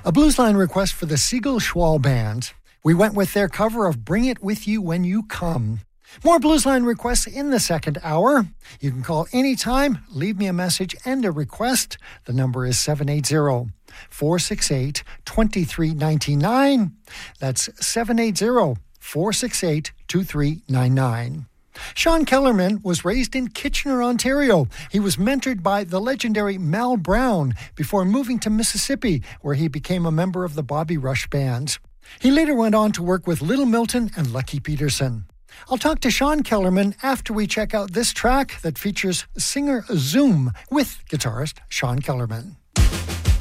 A blues line request for the Siegel Schwall Band. We went with their cover of Bring It With You When You Come. More blues line requests in the second hour. You can call anytime, leave me a message and a request. The number is 780-468-2399. That's 780-468-2399. Sean Kellerman was raised in Kitchener, Ontario. He was mentored by the legendary Mal Brown before moving to Mississippi, where he became a member of the Bobby Rush Band. He later went on to work with Little Milton and Lucky Peterson. I'll talk to Sean Kellerman after we check out this track that features singer Zoom with guitarist Sean Kellerman.